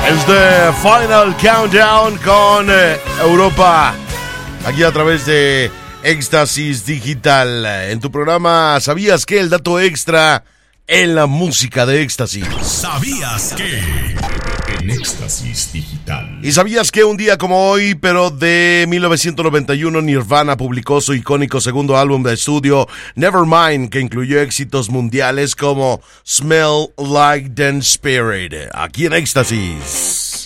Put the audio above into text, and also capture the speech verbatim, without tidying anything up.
Este Final Countdown con eh, Europa, aquí a través de Éxtasis Digital. En tu programa ¿Sabías qué? El dato extra en la música de Éxtasis. ¿Sabías qué? En Éxtasis Digital. ¿Y sabías que un día como hoy, pero de mil novecientos noventa y uno, Nirvana publicó su icónico segundo álbum de estudio, Nevermind, que incluyó éxitos mundiales como Smell Like Teen Spirit? Aquí en Éxtasis.